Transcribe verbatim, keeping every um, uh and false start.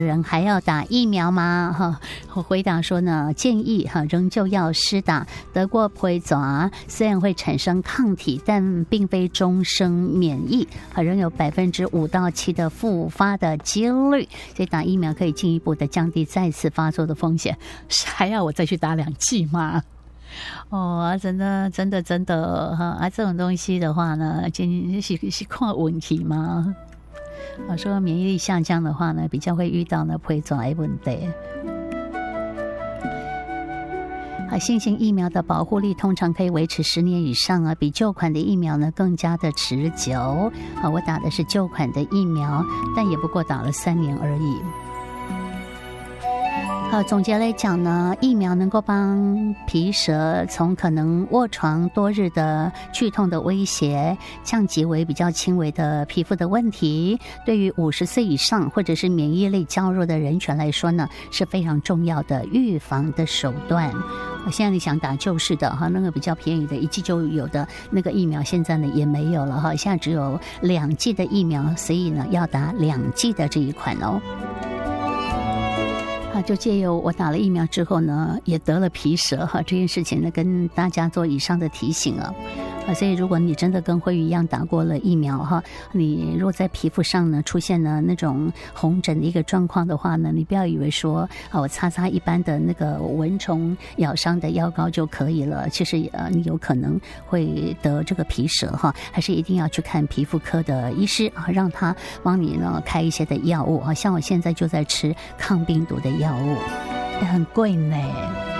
人还要打疫苗吗？哈，我回答说呢，建议哈仍旧要施打。得过皮蛇虽然会产生抗体，但并非终生免疫，仍有百分之五到七的复发的几率，所以打疫苗可以进一步的降低再次发作的风险。还要我再去打两剂吗？哦，真的，真的，真的哈啊！这种东西的话呢，仅是是看问题吗？我说免疫力下降的话呢，比较会遇到呢皮蛇的问题。啊，新型疫苗的保护力通常可以维持十年以上啊，比旧款的疫苗呢更加的持久。啊，我打的是旧款的疫苗，但也不过打了三年而已。呃，总结来讲呢，疫苗能够帮皮蛇从可能卧床多日的剧痛的威胁，降级为比较轻微的皮肤的问题。对于五十岁以上或者是免疫力较弱的人群来说呢，是非常重要的预防的手段。我现在你想打旧式的哈，那个比较便宜的一剂就有的那个疫苗，现在呢也没有了哈，现在只有两剂的疫苗，所以呢要打两剂的这一款哦。啊，就借由我打了疫苗之后呢，也得了皮蛇哈，这件事情呢，跟大家做以上的提醒啊。啊，所以如果你真的跟慧宇一样打过了疫苗哈，你如果在皮肤上呢出现了那种红疹的一个状况的话呢，你不要以为说啊我擦擦一般的那个蚊虫咬伤的药膏就可以了，其实呃你有可能会得这个皮蛇哈，还是一定要去看皮肤科的医师啊，让他帮你呢开一些的药物啊，像我现在就在吃抗病毒的药物，也很贵呢。